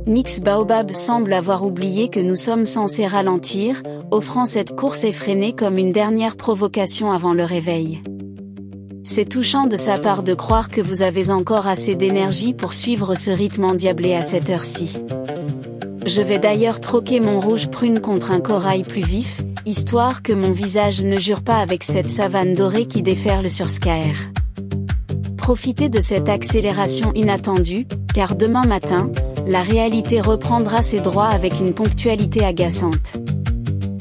Nyx Baobab semble avoir oublié que nous sommes censés ralentir, offrant cette course effrénée comme une dernière provocation avant le réveil. C'est touchant de sa part de croire que vous avez encore assez d'énergie pour suivre ce rythme endiablé à cette heure-ci. Je vais d'ailleurs troquer mon rouge prune contre un corail plus vif, histoire que mon visage ne jure pas avec cette savane dorée qui déferle sur Skaer. Profitez de cette accélération inattendue, car demain matin, la réalité reprendra ses droits avec une ponctualité agaçante.